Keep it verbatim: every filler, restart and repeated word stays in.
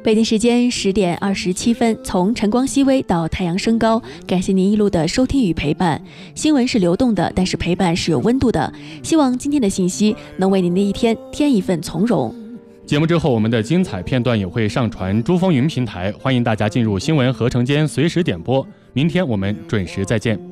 北京时间十点二十七分，从晨光熹微到太阳升高，感谢您一路的收听与陪伴。新闻是流动的，但是陪伴是有温度的。希望今天的信息能为您的一天添一份从容。 节目之后，我们的精彩片段也会上传珠峰云平台，欢迎大家进入新闻合成间随时点播。明天我们准时再见。